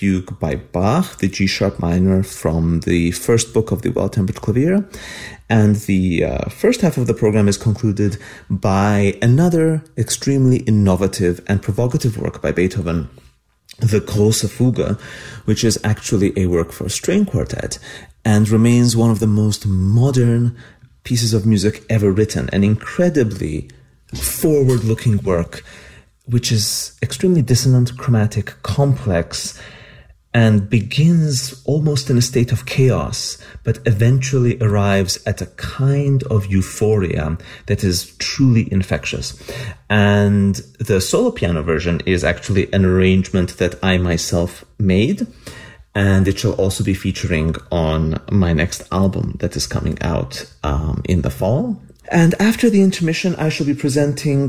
fugue by Bach, the G-sharp minor from the first book of the Well-Tempered Clavier. And the first half of the program is concluded by another extremely innovative and provocative work by Beethoven, the Große Fuge, which is actually a work for string quartet and remains one of the most modern pieces of music ever written, an incredibly forward-looking work which is extremely dissonant, chromatic, complex, and begins almost in a state of chaos, but eventually arrives at a kind of euphoria that is truly infectious. And the solo piano version is actually an arrangement that I myself made, and it shall also be featuring on my next album that is coming out in the fall. And after the intermission, I shall be presenting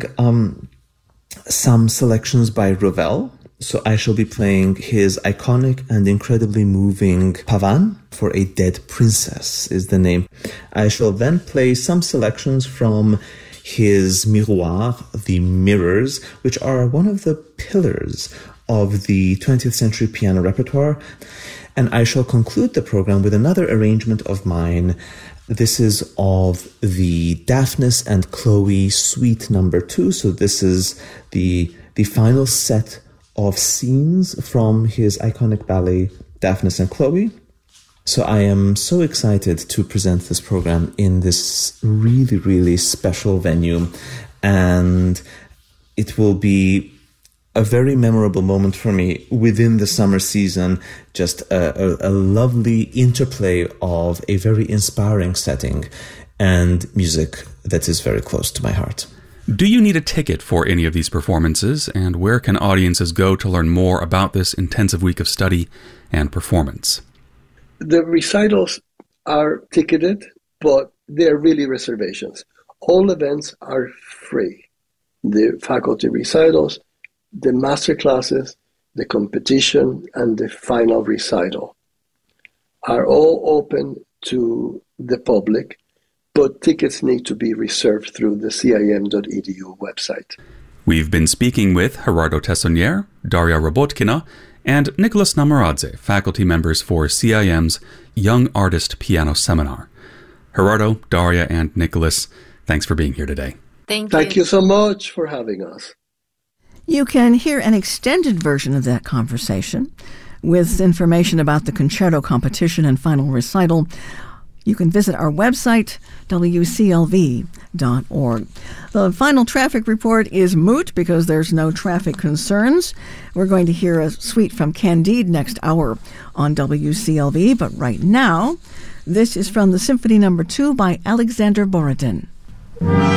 some selections by Ravel. So I shall be playing his iconic and incredibly moving Pavan for a Dead Princess is the name. I shall then play some selections from his Miroir, the Mirrors, which are one of the pillars of the 20th century piano repertoire. And I shall conclude the program with another arrangement of mine. This is of the Daphnis and Chloe Suite number 2. So this is the final set of scenes from his iconic ballet Daphnis and Chloe. So I am so excited to present this program in this really, really special venue. And it will be a very memorable moment for me within the summer season, just a lovely interplay of a very inspiring setting and music that is very close to my heart. Do you need a ticket for any of these performances, and where can audiences go to learn more about this intensive week of study and performance? The recitals are ticketed, but they're really reservations. All events are free. The faculty recitals, the master classes, the competition, and the final recital are all open to the public, but tickets need to be reserved through the CIM.edu website. We've been speaking with Gerardo Tessonnier, Daria Robotkina, and Nicholas Namuradze, faculty members for CIM's Young Artist Piano Seminar. Gerardo, Daria, and Nicholas, thanks for being here today. Thank you so much for having us. You can hear an extended version of that conversation with information about the concerto competition and final recital. You can visit our website, wclv.org. The final traffic report is moot because there's no traffic concerns. We're going to hear a suite from Candide next hour on WCLV, but right now, this is from the Symphony No. 2 by Alexander Borodin.